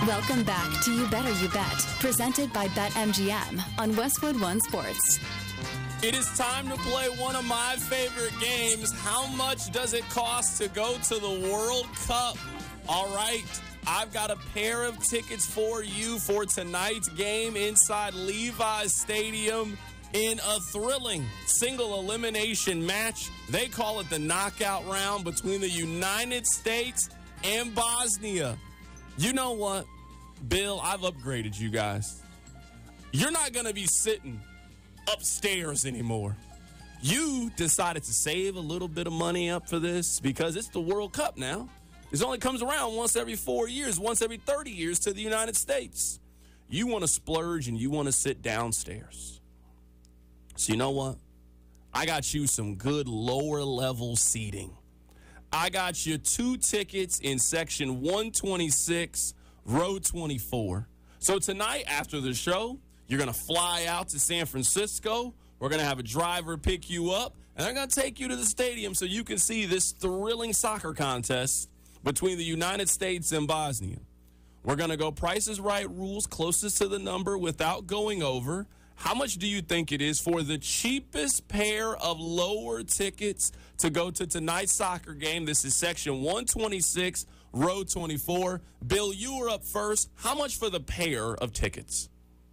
Welcome back to You Better You Bet, presented by BetMGM on Westwood One Sports. It is time to play one of my favorite games. How much does it cost to go to the World Cup? All right, I've got a pair of tickets for you for tonight's game inside Levi's Stadium in a thrilling single elimination match. They call it the knockout round between the United States and Bosnia. You know what, Bill, I've upgraded you guys. You're not going to be sitting upstairs anymore. You decided to save a little bit of money up for this because it's the World Cup now. It only comes around once every 4 years, once every 30 years to the United States. You want to splurge and you want to sit downstairs. So you know what? I got you some good lower level seating. I got you 2 tickets in section 126, row 24. So tonight after the show, you're going to fly out to San Francisco. We're going to have a driver pick you up, and they're going to take you to the stadium so you can see this thrilling soccer contest between the United States and Bosnia. We're going to go Price is Right rules, closest to the number without going over. How much do you think it is for the cheapest pair of lower tickets to go to tonight's soccer game? This is section 126, row 24. Bill, you were up first. How much for the pair of tickets?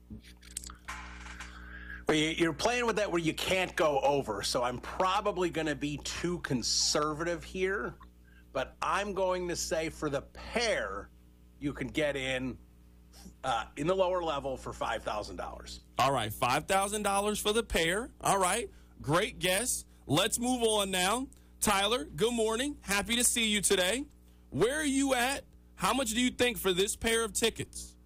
Well, you're playing with that where you can't go over, so I'm probably going to be too conservative here, but I'm going to say for the pair, you can get in the lower level for $5,000. All right, $5,000 for the pair. All right, great guess. Let's move on now. Tyler, good morning. Happy to see you today. Where are you at? How much do you think for this pair of tickets?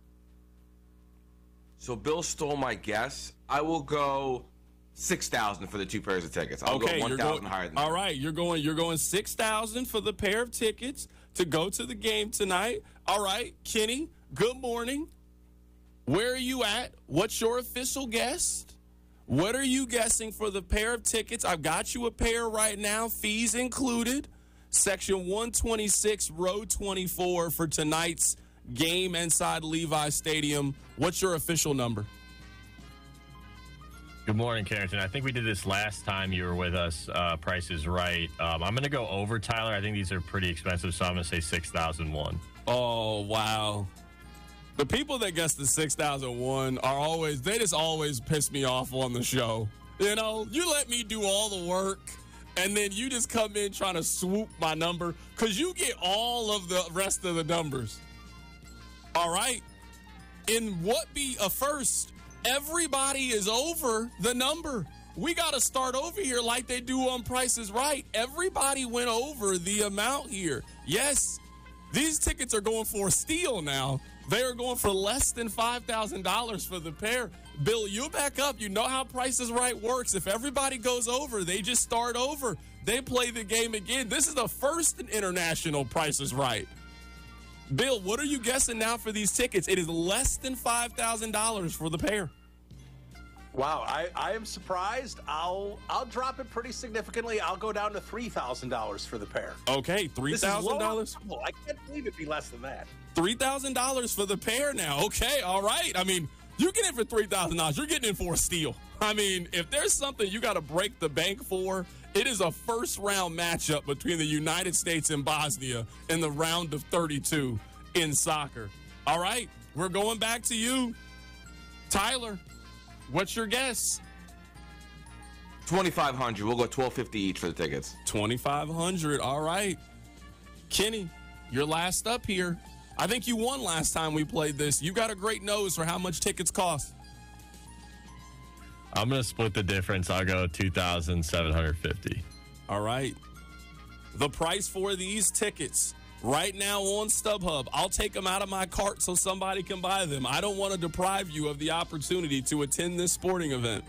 So Bill stole my guess. I will go $6,000 for the 2 pairs of tickets. I'll go $1,000 higher than that. All right, you're going $6,000 for the pair of tickets to go to the game tonight. All right, Kenny, good morning. Where are you at? What's your official guess? What are you guessing for the pair of tickets? I've got you a pair right now, fees included. Section 126, row 24 for tonight's game inside Levi's Stadium. What's your official number? Good morning, Carrington. I think we did this last time you were with us. Price is Right. I'm going to go over, Tyler. I think these are pretty expensive, so I'm going to say 6,001. Oh, wow. The people that guess the 6,001 are always, they just always piss me off on the show. You know, you let me do all the work, and then you just come in trying to swoop my number because you get all of the rest of the numbers. All right. In what be a first, everybody is over the number. We got to start over here like they do on Price is Right. Everybody went over the amount here. Yes, these tickets are going for a steal now. They are going for less than $5,000 for the pair. Bill, you back up. You know how Price is Right works. If everybody goes over, they just start over. They play the game again. This is the first international Price is Right. Bill, what are you guessing now for these tickets? It is less than $5,000 for the pair. Wow, I am surprised. I'll drop it pretty significantly. I'll go down to $3,000 for the pair. Okay, $3,000? I can't believe it'd be less than that. $3,000 for the pair now. Okay, all right. I mean, you get it for $3,000. You're getting in for a steal. I mean, if there's something you got to break the bank for, it is a first-round matchup between the United States and Bosnia in the round of 32 in soccer. All right, we're going back to you. Tyler, what's your guess? $2,500. We'll go $1,250 each for the tickets. $2,500. All right. Kenny, you're last up here. I think you won last time we played this. You got a great nose for how much tickets cost. I'm going to split the difference. I'll go $2,750. All right. The price for these tickets right now on StubHub, I'll take them out of my cart so somebody can buy them. I don't want to deprive you of the opportunity to attend this sporting event.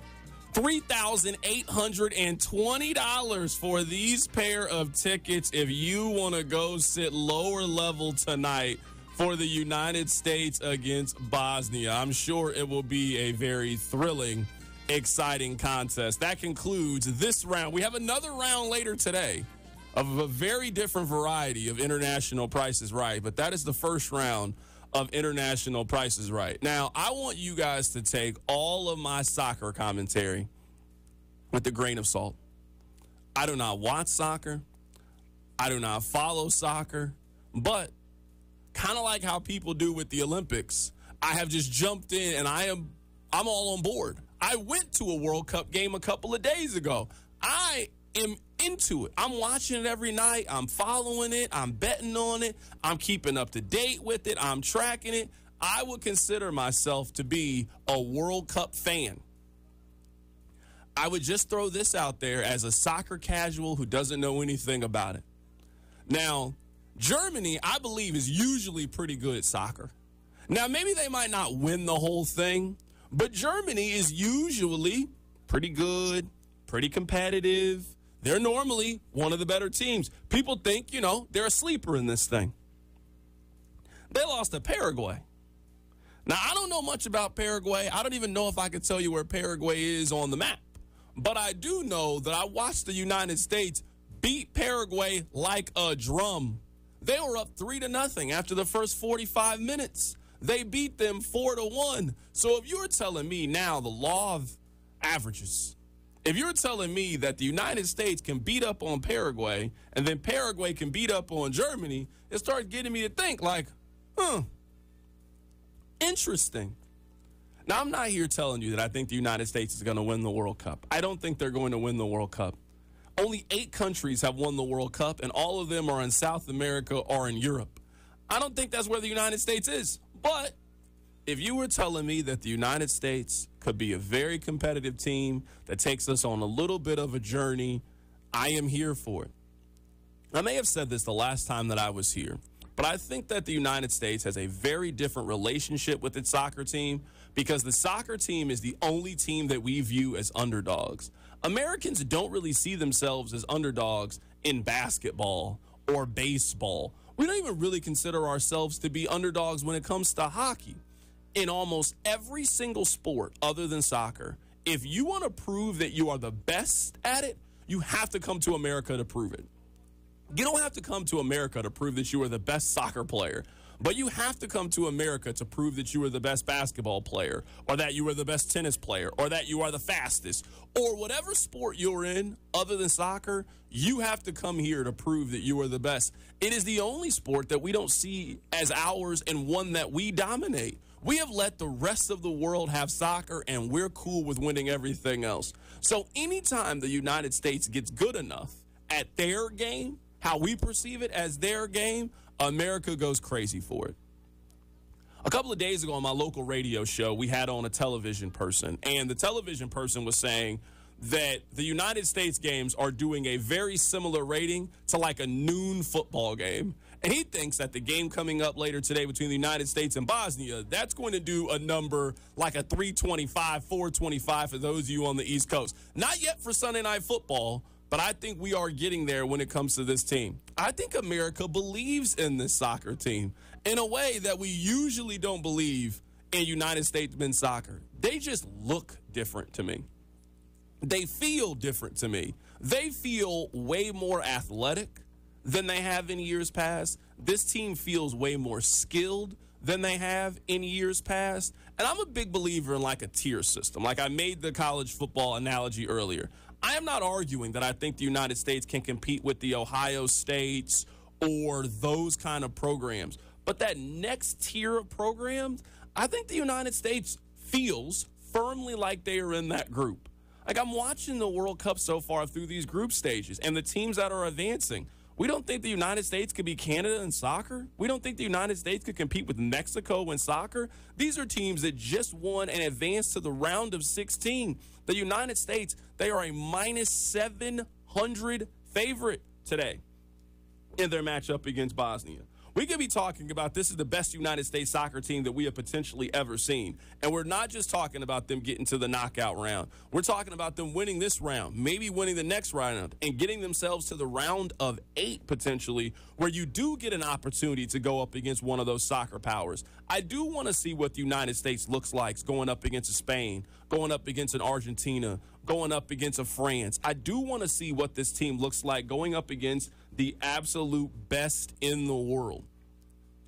$3,820 for these pair of tickets if you want to go sit lower level tonight for the United States against Bosnia. I'm sure it will be a very thrilling, exciting contest. That concludes this round. We have another round later today of a very different variety of international Price is Right, but that is the first round of International Price is Right. Now, I want you guys to take all of my soccer commentary with a grain of salt. I do not watch soccer. I do not follow soccer. But kind of like how people do with the Olympics, I have just jumped in and I'm all on board. I went to a World Cup game a couple of days ago. I am into it. I'm watching it every night. I'm following it. I'm betting on it. I'm keeping up to date with it. I'm tracking it. I would consider myself to be a World Cup fan. I would just throw this out there as a soccer casual who doesn't know anything about it. Now, Germany, I believe, is usually pretty good at soccer. Now, maybe they might not win the whole thing, but Germany is usually pretty good, pretty competitive. They're normally one of the better teams. People think, they're a sleeper in this thing. They lost to Paraguay. Now, I don't know much about Paraguay. I don't even know if I could tell you where Paraguay is on the map. But I do know that I watched the United States beat Paraguay like a drum. They were up 3-0 after the first 45 minutes. They beat them 4-1. So if you're telling me now the law of averages, if you're telling me that the United States can beat up on Paraguay and then Paraguay can beat up on Germany, it starts getting me to think like, interesting. Now, I'm not here telling you that I think the United States is going to win the World Cup. I don't think they're going to win the World Cup. Only 8 countries have won the World Cup, and all of them are in South America or in Europe. I don't think that's where the United States is. But if you were telling me that the United States could be a very competitive team that takes us on a little bit of a journey, I am here for it. I may have said this the last time that I was here, but I think that the United States has a very different relationship with its soccer team because the soccer team is the only team that we view as underdogs. Americans don't really see themselves as underdogs in basketball or baseball. We don't even really consider ourselves to be underdogs when it comes to hockey. In almost every single sport other than soccer, if you want to prove that you are the best at it, you have to come to America to prove it. You don't have to come to America to prove that you are the best soccer player, but you have to come to America to prove that you are the best basketball player, or that you are the best tennis player, or that you are the fastest, or whatever sport you're in other than soccer, you have to come here to prove that you are the best. It is the only sport that we don't see as ours and one that we dominate. We have let the rest of the world have soccer, and we're cool with winning everything else. So anytime the United States gets good enough at their game, how we perceive it as their game, America goes crazy for it. A couple of days ago on my local radio show, we had on a television person, and the television person was saying that the United States games are doing a very similar rating to like a noon football game. And he thinks that the game coming up later today between the United States and Bosnia, that's going to do a number like a 325, 425 for those of you on the East Coast. Not yet for Sunday Night Football, but I think we are getting there when it comes to this team. I think America believes in this soccer team in a way that we usually don't believe in United States men's soccer. They just look different to me. They feel different to me. They feel way more athletic than they have in years past. This team feels way more skilled than they have in years past. And I'm a big believer in like a tier system. Like I made the college football analogy earlier. I am not arguing that I think the United States can compete with the Ohio States or those kind of programs. But that next tier of programs, I think the United States feels firmly like they are in that group. Like I'm watching the World Cup so far through these group stages and the teams that are advancing. We don't think the United States could be Canada in soccer. We don't think the United States could compete with Mexico in soccer. These are teams that just won and advanced to the round of 16. The United States, they are a minus 700 favorite today in their matchup against Bosnia. We could be talking about this is the best United States soccer team that we have potentially ever seen. And we're not just talking about them getting to the knockout round. We're talking about them winning this round, maybe winning the next round, and getting themselves to the round of 8 potentially, where you do get an opportunity to go up against one of those soccer powers. I do want to see what the United States looks like going up against a Spain, going up against an Argentina, going up against a France. I do want to see what this team looks like going up against the absolute best in the world.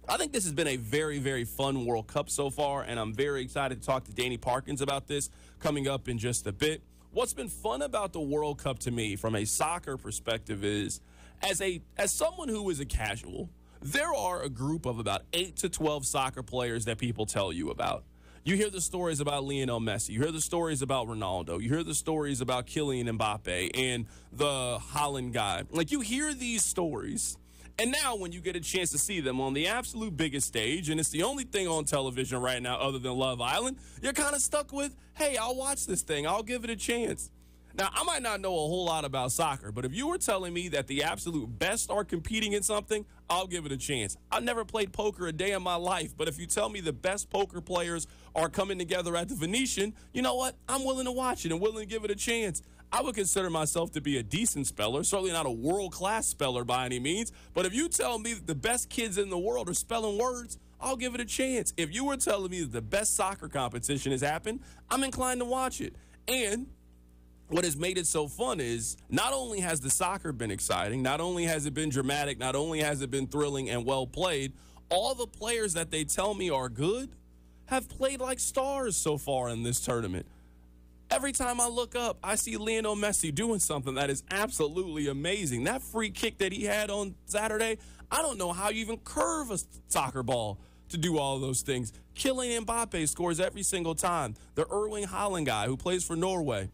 I think this has been a very, very fun World Cup so far, and I'm very excited to talk to Danny Parkins about this coming up in just a bit. What's been fun about the World Cup to me from a soccer perspective is, as someone who is a casual, there are a group of about 8 to 12 soccer players that people tell you about. You hear the stories about Lionel Messi. You hear the stories about Ronaldo. You hear the stories about Kylian Mbappe and the Holland guy. Like, you hear these stories. And now when you get a chance to see them on the absolute biggest stage, and it's the only thing on television right now other than Love Island, you're kind of stuck with, hey, I'll watch this thing. I'll give it a chance. Now, I might not know a whole lot about soccer, but if you were telling me that the absolute best are competing in something, I'll give it a chance. I've never played poker a day in my life, but if you tell me the best poker players are coming together at the Venetian, you know what? I'm willing to watch it and willing to give it a chance. I would consider myself to be a decent speller, certainly not a world-class speller by any means, but if you tell me that the best kids in the world are spelling words, I'll give it a chance. If you were telling me that the best soccer competition has happened, I'm inclined to watch it. And what has made it so fun is not only has the soccer been exciting, not only has it been dramatic, not only has it been thrilling and well played, all the players that they tell me are good have played like stars so far in this tournament. Every time I look up, I see Lionel Messi doing something that is absolutely amazing. That free kick that he had on Saturday, I don't know how you even curve a soccer ball to do all those things. Kylian Mbappe scores every single time. The Erling Haaland guy who plays for Norway,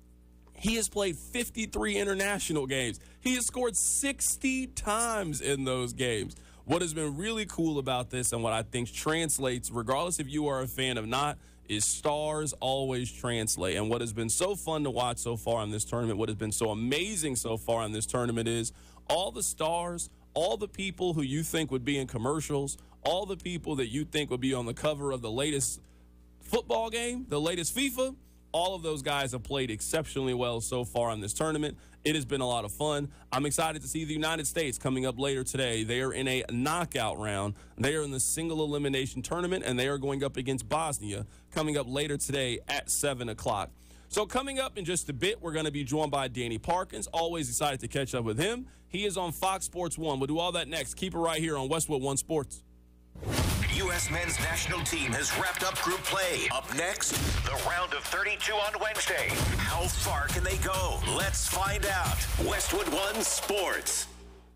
he has played 53 international games. He has scored 60 times in those games. What has been really cool about this and what I think translates, regardless if you are a fan or not, is stars always translate. And what has been so fun to watch so far in this tournament, what has been so amazing so far in this tournament is all the stars, all the people who you think would be in commercials, all the people that you think would be on the cover of the latest football game, the latest FIFA, all of those guys have played exceptionally well so far in this tournament. It has been a lot of fun. I'm excited to see the United States coming up later today. They are in a knockout round. They are in the single elimination tournament, and they are going up against Bosnia coming up later today at 7 o'clock. So coming up in just a bit, we're going to be joined by Danny Parkins. Always excited to catch up with him. He is on Fox Sports 1. We'll do all that next. Keep it right here on Westwood One Sports. U.S. men's national team has wrapped up group play. Up next, the round of 32 on Wednesday. How far can they go? Let's find out. Westwood One Sports.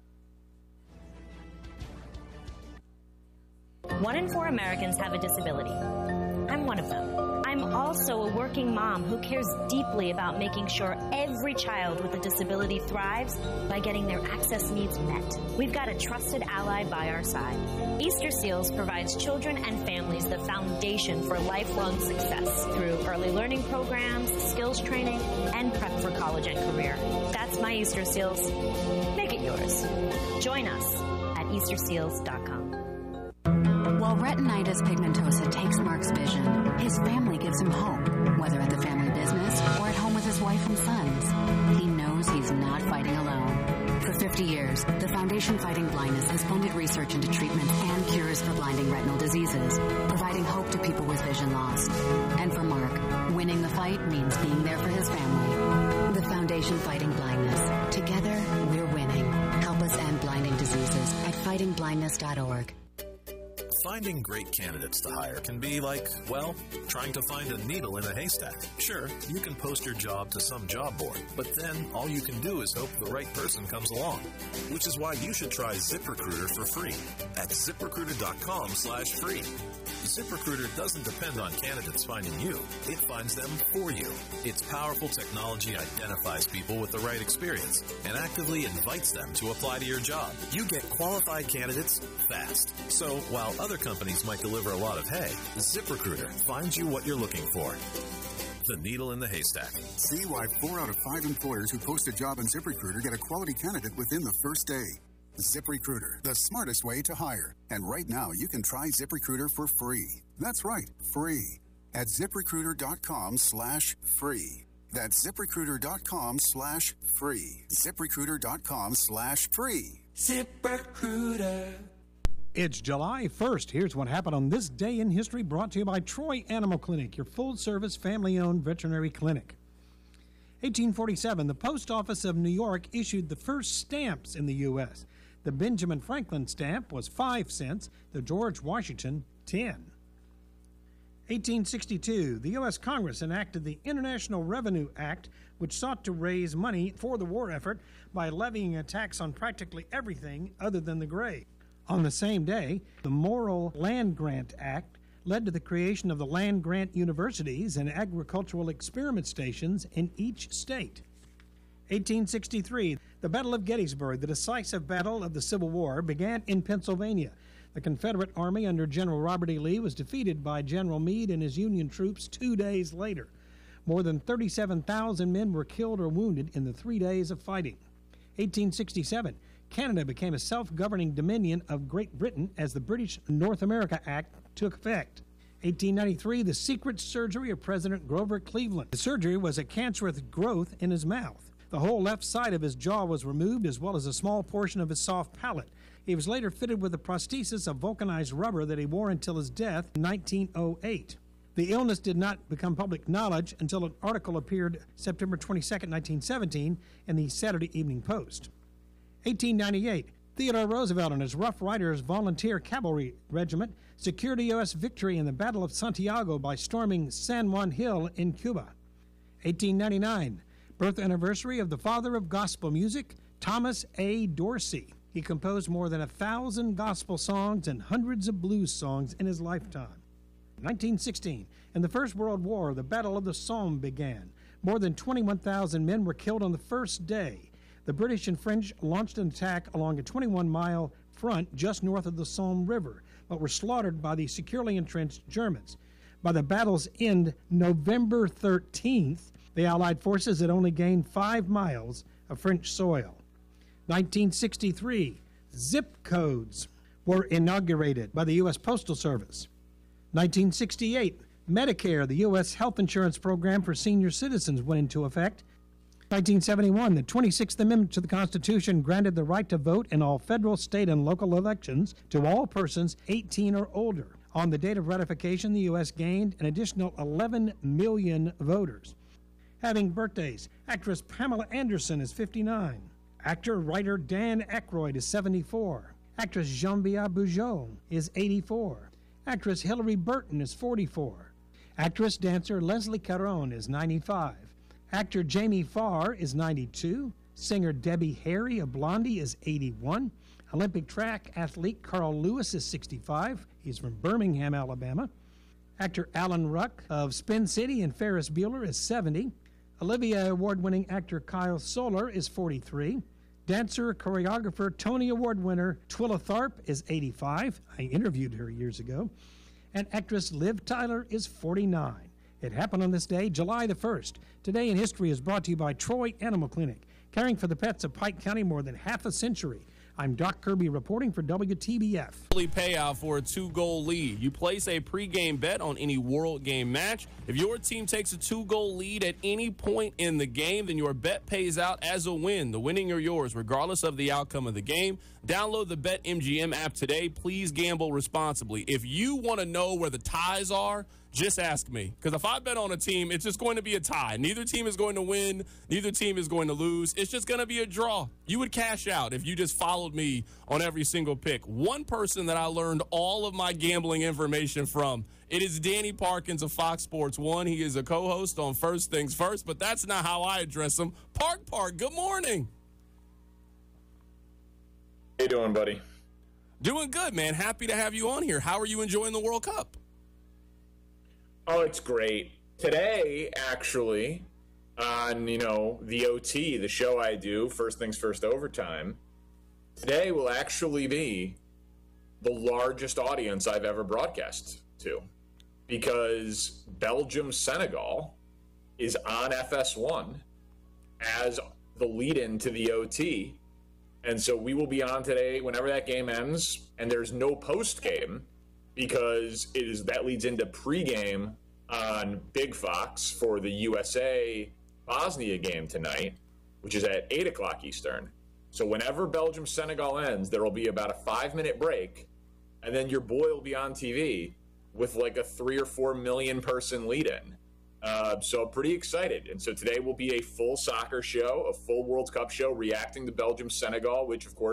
1 in 4 Americans have a disability. I'm one of them. I'm also a working mom who cares deeply about making sure every child with a disability thrives by getting their access needs met. We've got a trusted ally by our side. Easter Seals provides children and families the foundation for lifelong success through early learning programs, skills training, and prep for college and career. That's my Easter Seals. Make it yours. Join us at EasterSeals.com. While retinitis pigmentosa takes Mark's vision, his family gives him hope, whether at the family business or at home with his wife and sons. He knows he's not fighting alone. For 50 years, the Foundation Fighting Blindness has funded research into treatments and cures for blinding retinal diseases, providing hope to people with vision loss. And for Mark, winning the fight means being there for his family. The Foundation Fighting Blindness. Together, we're winning. Help us end blinding diseases at fightingblindness.org. Finding great candidates to hire can be like, well, trying to find a needle in a haystack. Sure, you can post your job to some job board, but then all you can do is hope the right person comes along. Which is why you should try ZipRecruiter for free at ZipRecruiter.com/free. ZipRecruiter doesn't depend on candidates finding you. It finds them for you. Its powerful technology identifies people with the right experience and actively invites them to apply to your job. You get qualified candidates fast. So while other companies might deliver a lot of hay, ZipRecruiter finds you what you're looking for. The needle in the haystack. See why 4 out of 5 employers who post a job on ZipRecruiter get a quality candidate within the first day. ZipRecruiter, the smartest way to hire. And right now, you can try ZipRecruiter for free. That's right, free. At ZipRecruiter.com/free. That's ZipRecruiter.com/free. ZipRecruiter.com/free. ZipRecruiter. It's July 1st. Here's what happened on this day in history, brought to you by Troy Animal Clinic, your full-service, family-owned veterinary clinic. 1847, the Post Office of New York issued the first stamps in the U.S. The Benjamin Franklin stamp was 5 cents. The George Washington, 10. 1862, the U.S. Congress enacted the International Revenue Act, which sought to raise money for the war effort by levying a tax on practically everything other than the grave. On the same day, the Morrill Land Grant Act led to the creation of the land grant universities and agricultural experiment stations in each state. 1863, the Battle of Gettysburg, the decisive battle of the Civil War, began in Pennsylvania. The Confederate Army under General Robert E. Lee was defeated by General Meade and his Union troops 2 days later. More than 37,000 men were killed or wounded in the 3 days of fighting. 1867, Canada became a self-governing dominion of Great Britain as the British North America Act took effect. 1893, the secret surgery of President Grover Cleveland. The surgery was a cancerous growth in his mouth. The whole left side of his jaw was removed, as well as a small portion of his soft palate. He was later fitted with a prosthesis of vulcanized rubber that he wore until his death in 1908. The illness did not become public knowledge until an article appeared September 22, 1917, in the Saturday Evening Post. 1898, Theodore Roosevelt and his Rough Riders Volunteer Cavalry Regiment secured a U.S. victory in the Battle of Santiago by storming San Juan Hill in Cuba. 1899, birth anniversary of the father of gospel music, Thomas A. Dorsey. He composed more than 1,000 gospel songs and hundreds of blues songs in his lifetime. 1916, in the First World War, the Battle of the Somme began. More than 21,000 men were killed on the first day. The British and French launched an attack along a 21-mile front just north of the Somme River, but were slaughtered by the securely entrenched Germans. By the battle's end, November 13th, the Allied forces had only gained 5 miles of French soil. 1963, zip codes were inaugurated by the U.S. Postal Service. 1968, Medicare, the U.S. health insurance program for senior citizens, went into effect. 1971, the 26th Amendment to the Constitution granted the right to vote in all federal, state, and local elections to all persons 18 or older. On the date of ratification, the U.S. gained an additional 11 million voters. Having birthdays, actress Pamela Anderson is 59. Actor-writer Dan Aykroyd is 74. Actress Geneviève Bujold is 84. Actress Hilary Burton is 44. Actress-dancer Leslie Caron is 95. Actor Jamie Farr is 92. Singer Debbie Harry of Blondie is 81. Olympic track athlete Carl Lewis is 65. He's from Birmingham, Alabama. Actor Alan Ruck of Spin City and Ferris Bueller is 70. Olivia Award-winning actor Kyle Soller is 43. Dancer, choreographer, Tony Award winner Twila Tharp is 85. I interviewed her years ago. And actress Liv Tyler is 49. It happened on this day, July the 1st. Today in History is brought to you by Troy Animal Clinic, caring for the pets of Pike County more than half a century. I'm Doc Kirby reporting for WTBF. Payout for a 2-goal lead. You place a pregame bet on any World Game match. If your team takes a 2-goal lead at any point in the game, then your bet pays out as a win. The winning are yours, regardless of the outcome of the game. Download the BetMGM app today. Please gamble responsibly. If you want to know where the ties are, just ask me. Because if I bet on a team, it's just going to be a tie. Neither team is going to win. Neither team is going to lose. It's just going to be a draw. You would cash out if you just followed me on every single pick. One person that I learned all of my gambling information from, it is Danny Parkins of Fox Sports 1. He is a co-host on First Things First, but that's not how I address him. Park, good morning. How you doing, buddy? Doing good, man. Happy to have you on here. How are you enjoying the World Cup? Oh, it's great. Today, actually, on, the OT, the show I do, First Things First Overtime, today will actually be the largest audience I've ever broadcast to, because Belgium-Senegal is on FS1 as the lead-in to the OT, and so we will be on today whenever that game ends, and there's no post-game, because that leads into pregame on Big Fox for the USA-Bosnia game tonight, which is at 8 o'clock Eastern. So whenever Belgium-Senegal ends, there will be about a 5-minute break, and then your boy will be on TV with like a 3 or 4 million person lead-in. So pretty excited. And so today will be a full soccer show, a full World Cup show, reacting to Belgium-Senegal, which, of course,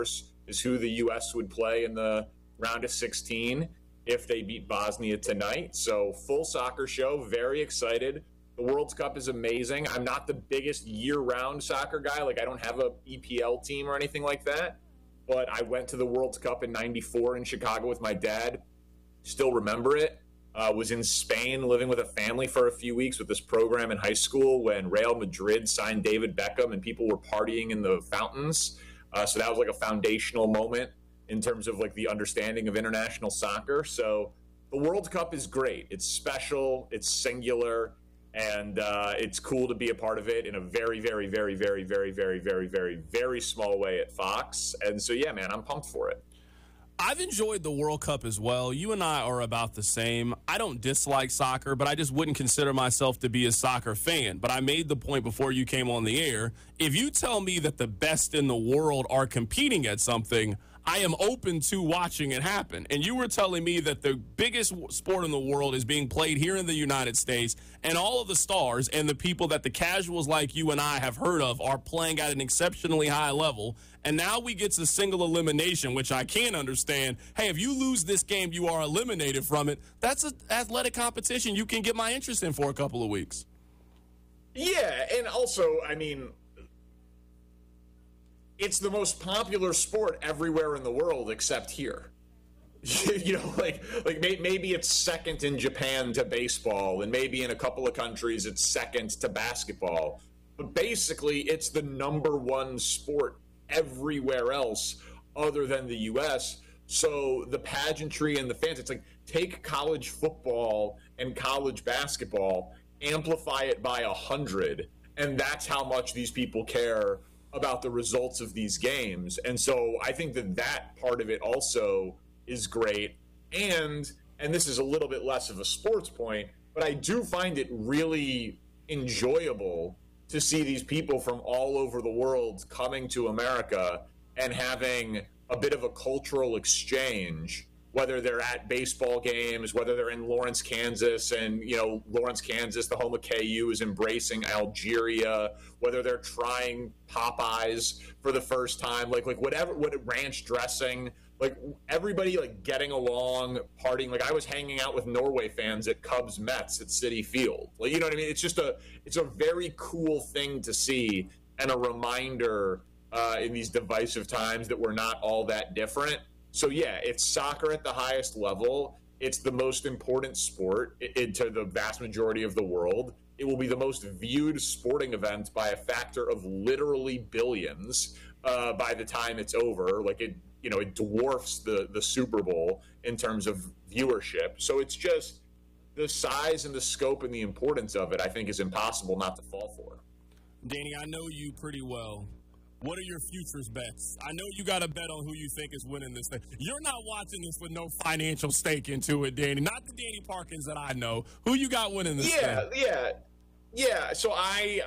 is who the U.S. would play in the round of 16 if they beat Bosnia tonight. So full soccer show, very excited. The World Cup is amazing. I'm not the biggest year-round soccer guy. Like, I don't have a EPL team or anything like that. But I went to the World Cup in '94 in Chicago with my dad. Still remember it. Was in Spain living with a family for a few weeks with this program in high school when Real Madrid signed David Beckham and people were partying in the fountains. So that was like a foundational moment in terms of like the understanding of international soccer. So the World Cup is great. It's special. It's singular. And it's cool to be a part of it in a very, very, very, very, very, very, very, very, very small way at Fox. And so, yeah, man, I'm pumped for it. I've enjoyed the World Cup as well. You and I are about the same. I don't dislike soccer, but I just wouldn't consider myself to be a soccer fan. But I made the point before you came on the air. If you tell me that the best in the world are competing at something, I am open to watching it happen. And you were telling me that the biggest sport in the world is being played here in the United States, and all of the stars and the people that the casuals like you and I have heard of are playing at an exceptionally high level. And now we get to single elimination, which I can't understand. Hey, if you lose this game, you are eliminated from it. That's an athletic competition you can get my interest in for a couple of weeks. Yeah, and also, I mean, it's the most popular sport everywhere in the world except here. You know, like maybe it's second in Japan to baseball, and maybe in a couple of countries it's second to basketball. But basically, it's the number one sport everywhere else other than the U.S. So the pageantry and the fans, it's like take college football and college basketball, amplify it by 100, and that's how much these people care about the results of these games. And so I think that part of it also is great. And this is a little bit less of a sports point, but I do find it really enjoyable to see these people from all over the world coming to America and having a bit of a cultural exchange, whether they're at baseball games, whether they're in Lawrence, Kansas, and, you know, Lawrence, Kansas, the home of KU, is embracing Algeria, whether they're trying Popeyes for the first time, like whatever, what ranch dressing, like everybody like getting along, partying. Like I was hanging out with Norway fans at Cubs Mets at Citi Field. Like, you know what I mean? It's just it's a very cool thing to see, and a reminder in these divisive times that we're not all that different. So yeah, it's soccer at the highest level. It's the most important sport to the vast majority of the world. It will be the most viewed sporting event by a factor of literally billions by the time it's over. Like it dwarfs the Super Bowl in terms of viewership. So it's just the size and the scope and the importance of it, I think, is impossible not to fall for. Danny, I know you pretty well. What are your futures bets? I know you got a bet on who you think is winning this thing. You're not watching this with no financial stake into it, Danny. Not the Danny Parkins that I know. Who you got winning this thing? Yeah. So I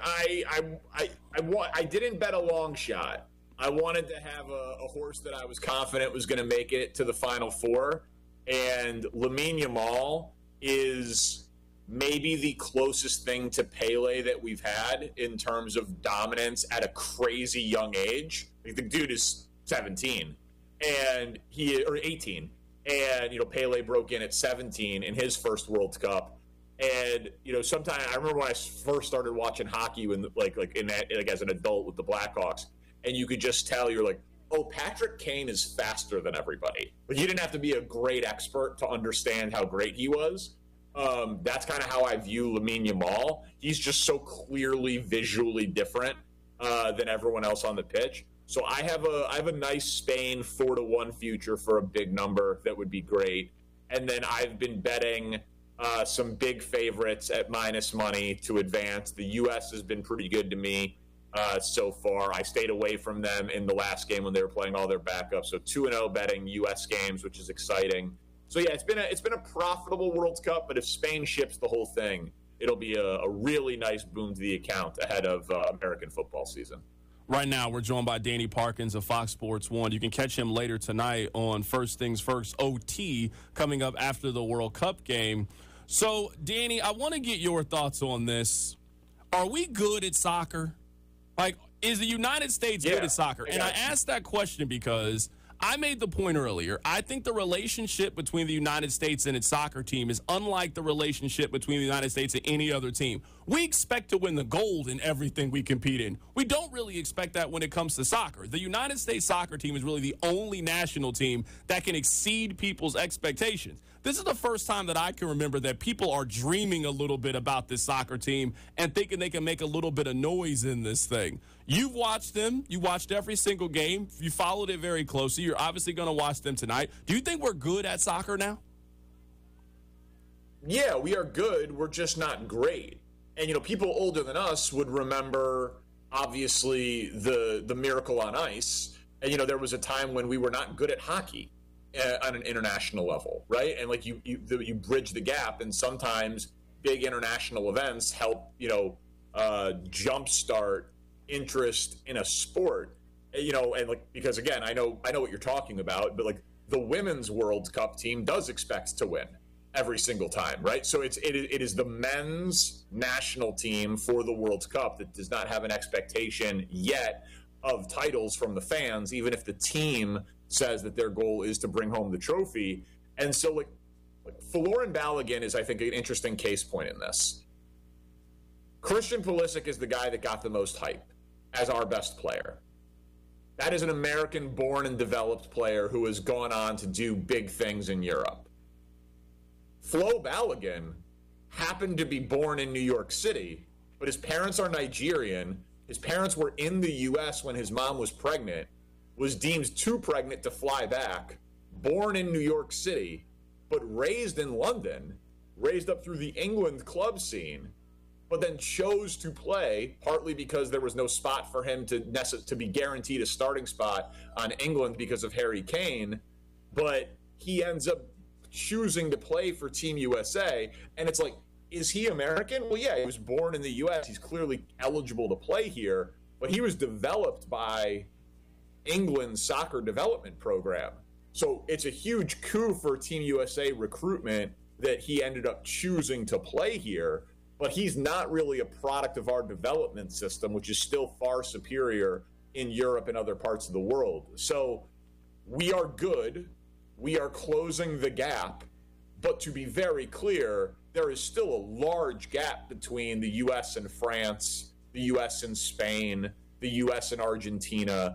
didn't bet a long shot. I wanted to have a horse that I was confident was going to make it to the Final Four, and Lamine Yamal is maybe the closest thing to Pele that we've had in terms of dominance at a crazy young age. Like the dude is 17 and 18, and Pele broke in at 17 in his first World Cup. And sometime I remember when I first started watching hockey when as an adult with the Blackhawks, and you could just tell, you're like, oh, Patrick Kane is faster than everybody. But you didn't have to be a great expert to understand how great he was. That's kind of how I view Lamine Yamal. He's just so clearly visually different than everyone else on the pitch. So I have a nice Spain 4-1 future for a big number that would be great. And then I've been betting some big favorites at minus money to advance. The U.S. has been pretty good to me so far. I stayed away from them in the last game when they were playing all their backups. So 2-0 betting U.S. games, which is exciting. So yeah, it's been a profitable World Cup, but if Spain ships the whole thing, it'll be a really nice boom to the account ahead of American football season. Right now, we're joined by Danny Parkins of Fox Sports 1. You can catch him later tonight on First Things First OT coming up after the World Cup game. So, Danny, I want to get your thoughts on this. Are we good at soccer? Like, is the United States good at soccer? And I ask that question because I made the point earlier. I think the relationship between the United States and its soccer team is unlike the relationship between the United States and any other team. We expect to win the gold in everything we compete in. We don't really expect that when it comes to soccer. The United States soccer team is really the only national team that can exceed people's expectations. This is the first time that I can remember that people are dreaming a little bit about this soccer team and thinking they can make a little bit of noise in this thing. You've watched them. You watched every single game. You followed it very closely. You're obviously going to watch them tonight. Do you think we're good at soccer now? Yeah, we are good. We're just not great. And, people older than us would remember, obviously, the Miracle on Ice. And, there was a time when we were not good at hockey on an international level, right? And like you bridge the gap, and sometimes big international events help jumpstart interest in a sport, and like, because again, I know what you're talking about, but like the women's World Cup team does expect to win every single time, right? So it is the men's national team for the World Cup that does not have an expectation yet of titles from the fans, even if the team says that their goal is to bring home the trophy. And so like Folarin Balogun is, I think, an interesting case point in this. Christian Pulisic is the guy that got the most hype as our best player. That is an American-born and developed player who has gone on to do big things in Europe. Flo Balogun happened to be born in New York City, but his parents are Nigerian. His parents were in the U.S. when his mom was pregnant, was deemed too pregnant to fly back, born in New York City, but raised in London, raised up through the England club scene, but then chose to play, partly because there was no spot for him to be guaranteed a starting spot on England because of Harry Kane, but he ends up choosing to play for Team USA, and it's like, is he American? Well, yeah, he was born in the U.S., he's clearly eligible to play here, but he was developed by England's soccer development program. So it's a huge coup for Team USA recruitment that he ended up choosing to play here, but he's not really a product of our development system, which is still far superior in Europe and other parts of the world. So we are good. We are closing the gap. But to be very clear, there is still a large gap between the U.S. and France, the U.S. and Spain, the U.S. and Argentina.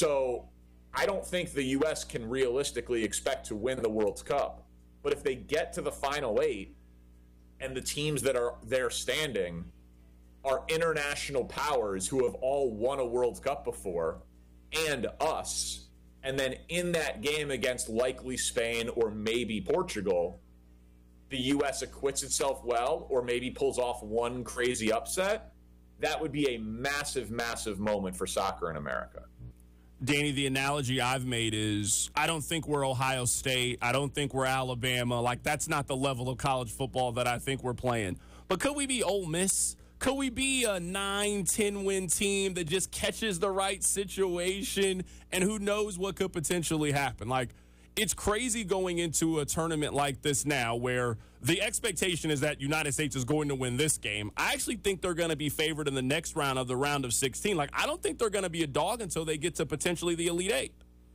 So I don't think the U.S. can realistically expect to win the World Cup. But if they get to the Final Eight and the teams that are there standing are international powers who have all won a World Cup before, and us, and then in that game against likely Spain or maybe Portugal, the U.S. acquits itself well or maybe pulls off one crazy upset, that would be a massive, massive moment for soccer in America. Danny, the analogy I've made is I don't think we're Ohio State. I don't think we're Alabama. Like, that's not the level of college football that I think we're playing. But could we be Ole Miss? Could we be a 9-10 win team that just catches the right situation and who knows what could potentially happen? Like, it's crazy going into a tournament like this now where the expectation is that United States is going to win this game. I actually think they're going to be favored in the next round of the round of 16. Like, I don't think they're going to be a dog until they get to potentially the Elite Eight.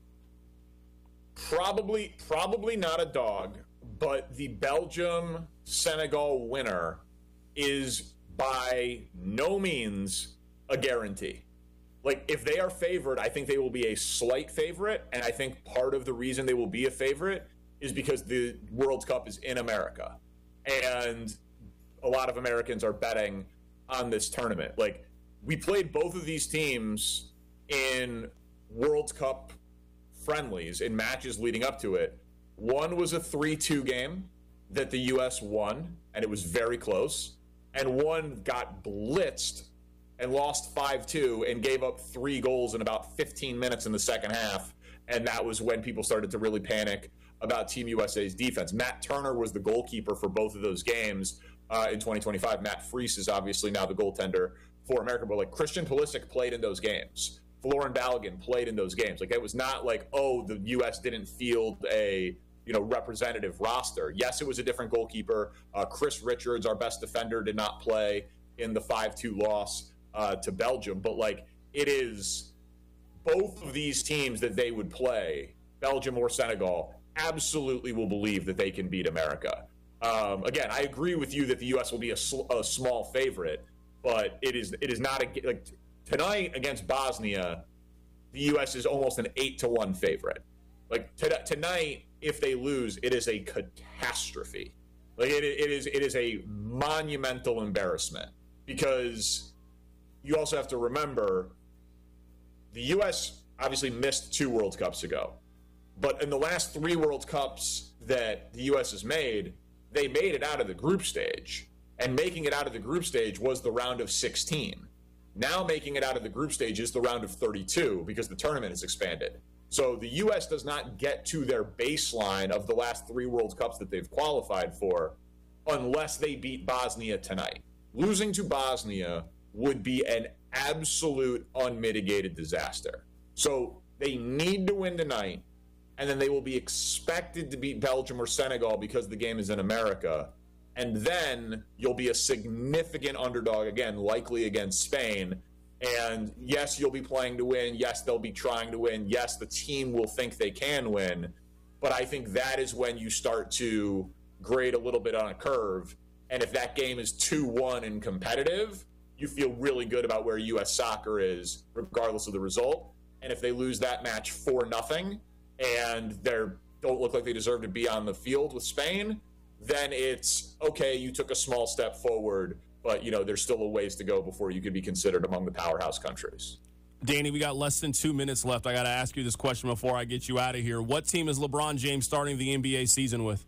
Probably not a dog, but the Belgium-Senegal winner is by no means a guarantee. Like, if they are favored, I think they will be a slight favorite, and I think part of the reason they will be a favorite is because the World Cup is in America, and a lot of Americans are betting on this tournament. Like, we played both of these teams in World Cup friendlies, in matches leading up to it. One was a 3-2 game that the U.S. won, and it was very close, and one got blitzed and lost 5-2 and gave up 3 goals in about 15 minutes in the second half. And that was when people started to really panic about Team USA's defense. Matt Turner was the goalkeeper for both of those games in 2025. Matt Freese is obviously now the goaltender for America. But, like, Christian Pulisic played in those games. Folarin Balogun played in those games. Like, it was not like, oh, the U.S. didn't field a representative roster. Yes, it was a different goalkeeper. Chris Richards, our best defender, did not play in the 5-2 loss to Belgium, but like, it is both of these teams that they would play Belgium or Senegal, absolutely will believe that they can beat America. Again, I agree with you that the U.S. will be a small favorite, but it is not like tonight against Bosnia. The U.S. is almost an 8-1 favorite. Like tonight, if they lose, it is a catastrophe. Like it is a monumental embarrassment, because you also have to remember the U.S. obviously missed 2 World Cups ago, but in the last 3 World Cups that the U.S. has made, they made it out of the group stage, and making it out of the group stage was the round of 16. Now making it out of the group stage is the round of 32 because the tournament has expanded. So the U.S. does not get to their baseline of the last 3 World Cups that they've qualified for unless they beat Bosnia tonight. Losing to Bosnia would be an absolute unmitigated disaster. So they need to win tonight, and then they will be expected to beat Belgium or Senegal because the game is in America. And then you'll be a significant underdog again, likely against Spain. And yes, you'll be playing to win. Yes, they'll be trying to win. Yes, the team will think they can win. But I think that is when you start to grade a little bit on a curve. And if that game is 2-1 and competitive, you feel really good about where U.S. soccer is, regardless of the result. And if they lose that match 4-0 and they don't look like they deserve to be on the field with Spain, then it's, okay, you took a small step forward, but, there's still a ways to go before you could be considered among the powerhouse countries. Danny, we got less than 2 minutes left. I got to ask you this question before I get you out of here. What team is LeBron James starting the NBA season with?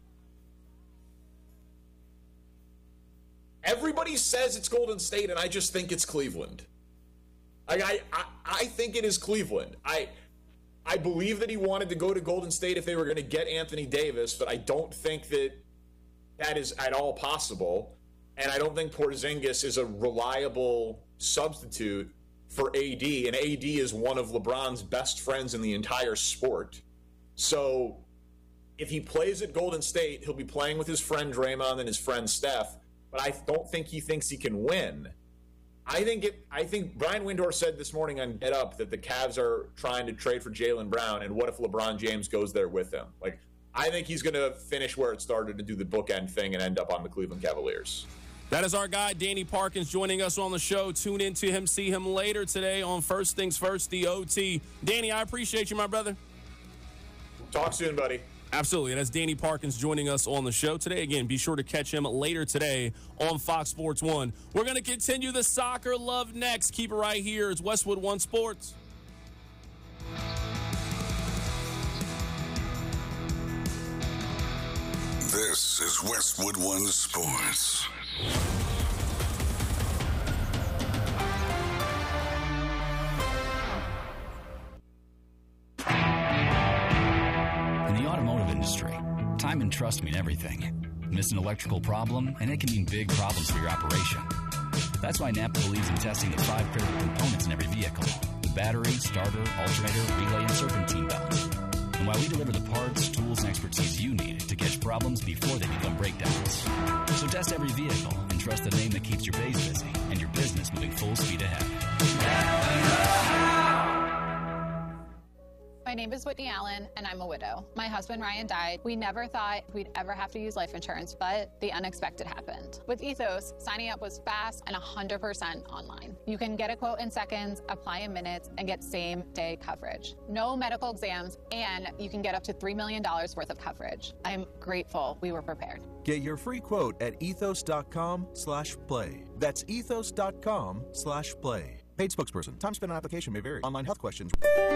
Everybody says it's Golden State, and I just think it's Cleveland. I think it is Cleveland. I believe that he wanted to go to Golden State if they were going to get Anthony Davis, but I don't think that is at all possible. And I don't think Porzingis is a reliable substitute for AD. And AD is one of LeBron's best friends in the entire sport. So if he plays at Golden State, he'll be playing with his friend Draymond and his friend Steph. But I don't think he thinks he can win. I think Brian Windhorst said this morning on Get Up that the Cavs are trying to trade for Jaylen Brown, and what if LeBron James goes there with him? Like, I think he's going to finish where it started and do the bookend thing and end up on the Cleveland Cavaliers. That is our guy, Danny Parkins, joining us on the show. Tune in to him, see him later today on First Things First, the OT. Danny, I appreciate you, my brother. Talk soon, buddy. Absolutely. That's Danny Parkins joining us on the show today. Again, be sure to catch him later today on Fox Sports 1. We're going to continue the soccer love next. Keep it right here. It's Westwood One Sports. This is Westwood One Sports. In the automotive industry, time and trust mean everything. Miss an electrical problem, and it can mean big problems for your operation. That's why NAPA believes in testing the 5 critical components in every vehicle: the battery, starter, alternator, relay, and serpentine belt. And while we deliver the parts, tools, and expertise you need to catch problems before they become breakdowns. So test every vehicle and trust the name that keeps your bays busy and your business moving full speed ahead. My name is Whitney Allen, and I'm a widow. My husband, Ryan, died. We never thought we'd ever have to use life insurance, but the unexpected happened. With Ethos, signing up was fast and 100% online. You can get a quote in seconds, apply in minutes, and get same-day coverage. No medical exams, and you can get up to $3 million worth of coverage. I'm grateful we were prepared. Get your free quote at ethos.com/play. That's ethos.com/play. Paid spokesperson. Time spent on application may vary. Online health questions.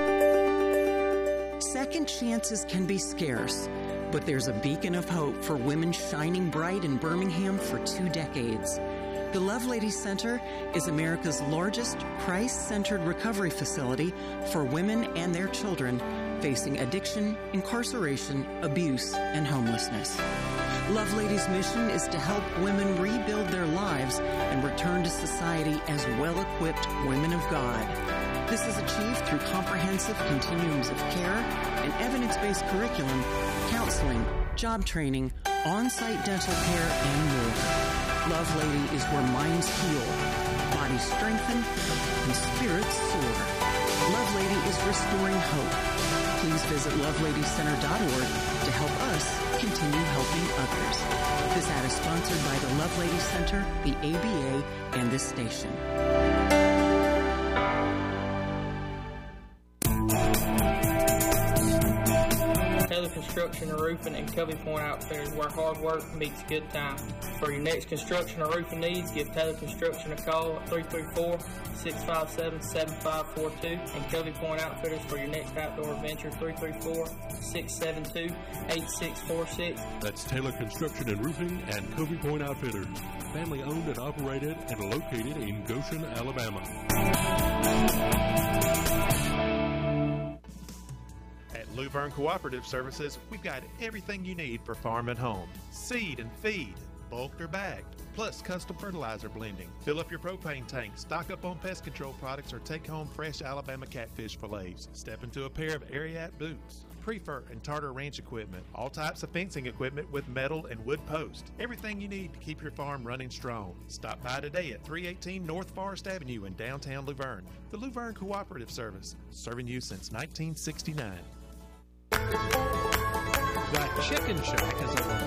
Second chances can be scarce, but there's a beacon of hope for women shining bright in Birmingham for 2 decades. The Lovelady Center is America's largest Christ-centered recovery facility for women and their children facing addiction, incarceration, abuse, and homelessness. Lovelady's mission is to help women rebuild their lives and return to society as well-equipped women of God. This is achieved through comprehensive continuums of care and evidence-based curriculum, counseling, job training, on-site dental care, and more. Lovelady is where minds heal, bodies strengthen, and spirits soar. Lovelady is restoring hope. please visit loveladiescenter.org to help us continue helping others. This ad is sponsored by the Love Lady Center, the ABA, and this station. Taylor Construction and Roofing and Covey Point Outfitters, where hard work meets good time. For your next construction or roofing needs, give Taylor Construction a call at 334-657-7542 and Covey Point Outfitters for your next outdoor adventure, 334-672-8646. That's Taylor Construction and Roofing and Covey Point Outfitters. Family owned and operated and located in Goshen, Alabama. At Luverne Cooperative Services, we've got everything you need for farm and home. Seed and feed, bulked or bagged, plus custom fertilizer blending. Fill up your propane tank, stock up on pest control products, or take home fresh Alabama catfish fillets. Step into a pair of Ariat boots, Prefer and Tartar Ranch equipment, all types of fencing equipment with metal and wood posts. Everything you need to keep your farm running strong. Stop by today at 318 North Forest Avenue in downtown Luverne. The Luverne Cooperative Service, serving you since 1969. The Chicken Shack is over